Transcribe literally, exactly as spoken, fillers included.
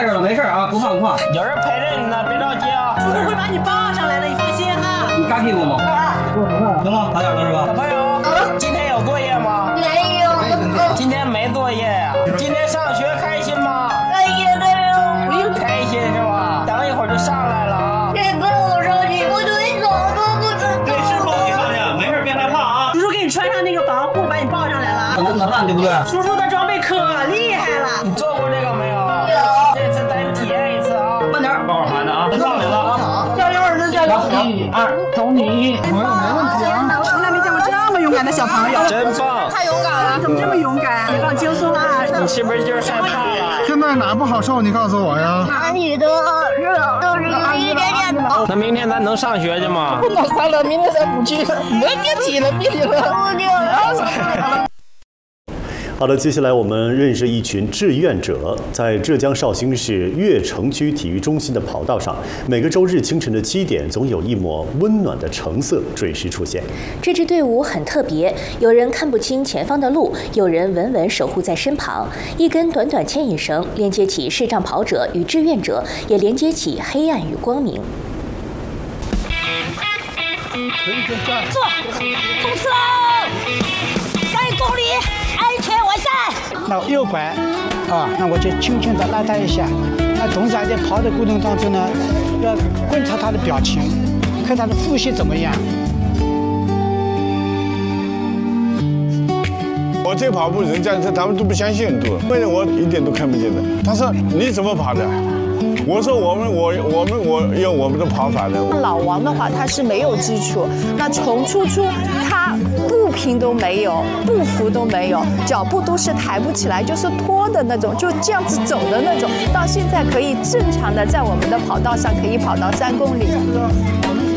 这儿了，没事啊，不怕不怕。 有人陪着你呢，别着急啊。 叔叔会把你抱上来的，你放心哈。 你扎屁股吗？行吗？好点了是吧？ 小朋友，今天有作业吗？ 没有。 今天没作业呀？今天上学开心吗？ 开心的哟。 开心是吧？等一会儿就上来了啊。 别抱我上去，我腿怎么不知道。 对，是抱你上去，没事别害怕啊。 叔叔给你穿上那个防护，把你抱上来了。 很能干对不对？ 叔叔的装备可厉害了。 你做过这个没有？ 有。 这次带你体验一次啊。 慢点，慢慢盘的啊。上来了啊！ 加油，儿子，加油！ 一二，同你，朋友没问题啊。 从来没见过这么勇敢的小朋友， 真棒！ 太勇敢了。 怎么这么勇敢？你放轻松啊！ 你是不是就是害怕了？ 现在哪不好受？你告诉我呀。 哪里都是都是一点点的。 那明天咱能上学去吗？ 不能上了，明天咱不去了，没别提了，别提了。 不去了。 好的，接下来我们认识一群志愿者。在浙江绍兴市越城区体育中心的跑道上，每个周日清晨的七点，总有一抹温暖的橙色准时出现。 这支队伍很特别，有人看不清前方的路，有人稳稳守护在身旁。一根短短牵引绳连接起视障跑者与志愿者，也连接起黑暗与光明。 坐，冲刺喽！三公里，安全完善。 那右拐，啊，那我就轻轻地拉他一下。那同时还在跑的过程当中呢，要观察他的表情，看他的呼吸怎么样。 我这跑步，人家他们都不相信，都为了我一点都看不见的。他说你怎么跑的？我说我们我我们我有我们的跑法的。 老王的话，他是没有基础，那从初初他步频都没有，步幅都没有，脚步都是抬不起来，就是拖的那种，就这样子走的那种，到现在可以正常的在我们的跑道上可以跑到三公里。